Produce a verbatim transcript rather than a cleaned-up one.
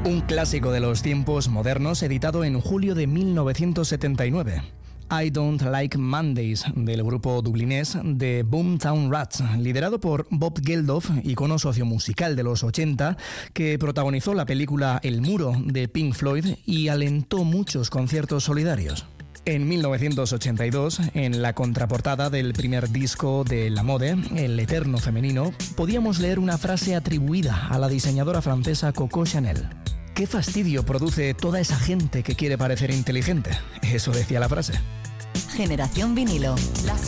Un clásico de los tiempos modernos editado en julio de mil novecientos setenta y nueve. I Don't Like Mondays, del grupo dublinés The Boomtown Rats, liderado por Bob Geldof, icono sociomusical de los ochenta, que protagonizó la película El Muro de Pink Floyd y alentó muchos conciertos solidarios. En mil novecientos ochenta y dos, en la contraportada del primer disco de La Mode, El Eterno Femenino, podíamos leer una frase atribuida a la diseñadora francesa Coco Chanel. ¿Qué fastidio produce toda esa gente que quiere parecer inteligente? Eso decía la frase. Generación Vinilo.